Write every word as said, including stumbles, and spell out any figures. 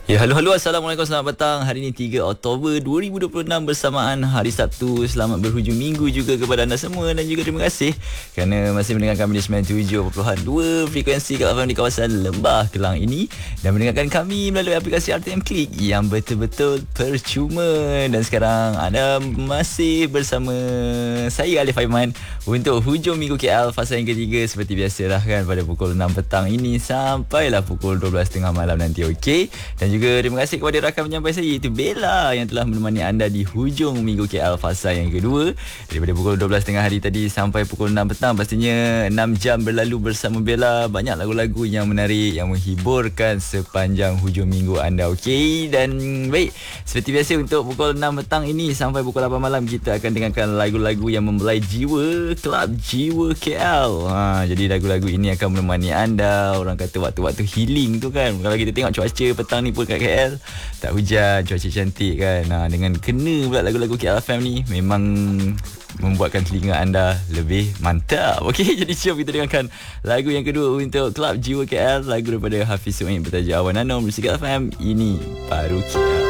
Ya, halo-halo, Assalamualaikum, selamat petang. Hari ini tiga Oktober dua ribu dua puluh enam bersamaan Hari Sabtu. Selamat berhujung minggu juga kepada anda semua. Dan juga terima kasih kerana masih mendengarkan kami di sembilan puluh tujuh perpuluhan dua frekuensi Kak F M di kawasan Lembah Kelang ini. Dan mendengarkan kami melalui aplikasi R T M Klik yang betul-betul percuma. Dan sekarang anda masih bersama saya, Alif Aiman, untuk hujung minggu K L fasa yang ketiga. Seperti biasalah kan, pada pukul enam petang ini sampailah pukul dua belas tiga puluh malam nanti, okey? Dan juga terima kasih kepada rakan penyampai saya, iaitu Bella, yang telah menemani anda di hujung minggu K L fasa yang kedua, daripada pukul dua belas tengah hari tadi sampai pukul enam petang. Pastinya enam jam berlalu bersama Bella. Banyak lagu-lagu yang menarik, yang menghiburkan sepanjang hujung minggu anda, okey? Dan baik, seperti biasa untuk pukul enam petang ini sampai pukul lapan malam, kita akan dengarkan lagu-lagu yang membelai jiwa, Kelab Jiwa K L. Ha, jadi lagu-lagu ini akan menemani anda. Orang kata waktu-waktu healing tu kan. Kalau kita tengok cuaca petang ni pun kat K L tak hujan, cuaca cantik kan. Nah, dengan kena pula lagu-lagu K L F M ni, memang membuatkan telinga anda lebih mantap. Okey, jadi jom kita dengarkan lagu yang kedua untuk Kelab Jiwa K L, lagu daripada Hafiz Suhaib bertajuk Awan Anom. Musik K L F M, ini baru K L.